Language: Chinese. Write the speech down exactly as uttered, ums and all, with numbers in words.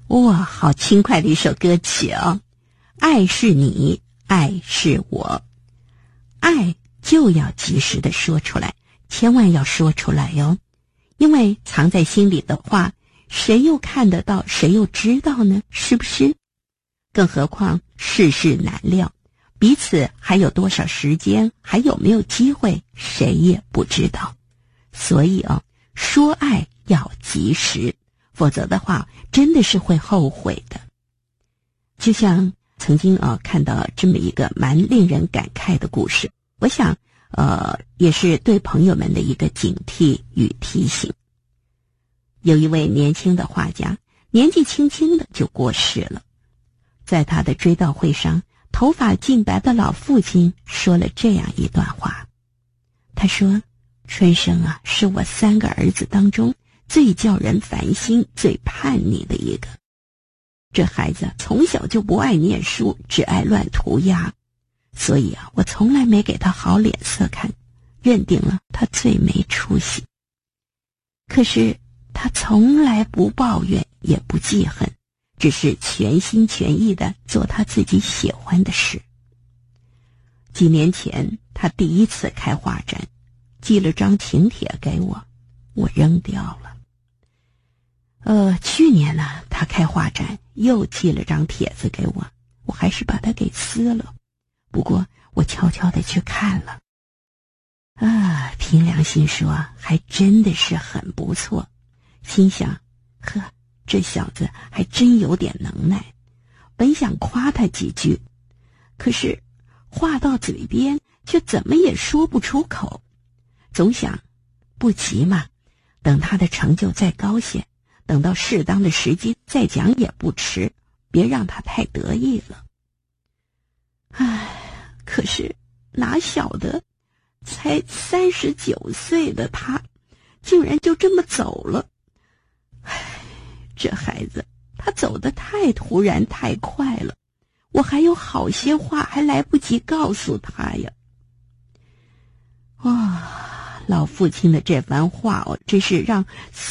哇，好轻快的一首歌曲哦！爱是你，爱是我，爱就要及时的说出来，千万要说出来哟、哦，因为藏在心里的话，谁又看得到，谁又知道呢？是不是？更何况世事难料，彼此还有多少时间，还有没有机会，谁也不知道。所以哦，说爱要及时，否则的话真的是会后悔的。就像曾经啊、哦、看到这么一个蛮令人感慨的故事，我想呃也是对朋友们的一个警惕与提醒。有一位年轻的画家，年纪轻轻的就过世了。在他的追悼会上，头发净白的老父亲说了这样一段话。他说，春生啊，是我三个儿子当中最叫人烦心、最叛逆的一个。这孩子从小就不爱念书，只爱乱涂鸦，所以啊，我从来没给他好脸色看，认定了他最没出息。可是他从来不抱怨，也不记恨，只是全心全意地做他自己喜欢的事。几年前他第一次开画展，寄了张请帖给我，我扔掉了。呃，去年呢，他开画展又寄了张帖子给我，我还是把它给撕了。不过我悄悄地去看了，啊，凭良心说，还真的是很不错。心想，呵，这小子还真有点能耐。本想夸他几句，可是话到嘴边却怎么也说不出口。总想，不急嘛，等他的成就再高些，等到适当的时机再讲也不迟，别让他太得意了。唉，可是哪晓得，才三十九岁的他，竟然就这么走了。唉，这孩子，他走得太突然太快了，我还有好些话还来不及告诉他呀。哇，老父亲的这番话哦，真是让